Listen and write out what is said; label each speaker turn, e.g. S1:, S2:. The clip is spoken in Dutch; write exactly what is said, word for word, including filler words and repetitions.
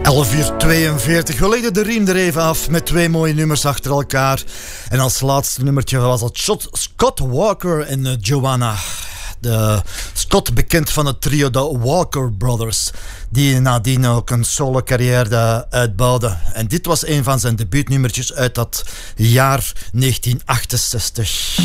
S1: elf uur tweeënveertig. We legden de riem er even af met twee mooie nummers achter elkaar. En als laatste nummertje was dat Scott Walker en uh, Joanna. De Scott, bekend van het trio de Walker Brothers, die nadien ook een solo-carrière uitbouwden. En dit was een van zijn debuutnummertjes uit dat jaar negentien achtenzestig.